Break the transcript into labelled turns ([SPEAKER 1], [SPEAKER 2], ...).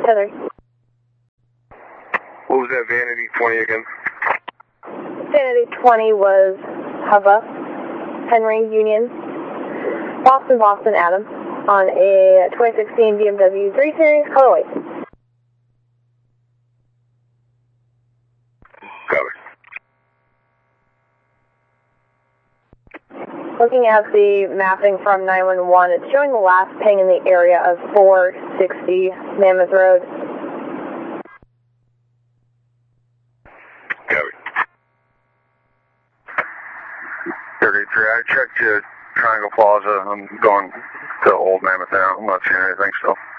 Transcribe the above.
[SPEAKER 1] Heather.
[SPEAKER 2] What was that Vanity 20 again?
[SPEAKER 1] Vanity 20 was Hubba, Henry, Union, Boston, Adam, on a 2016 BMW 3 Series colorway.
[SPEAKER 2] Copy.
[SPEAKER 1] Looking at the mapping from 911, it's showing the last ping in the area of 460 Mammoth Road.
[SPEAKER 2] Copy. 33, I checked Triangle Plaza. I'm going to Old Mammoth now. I'm not seeing anything still.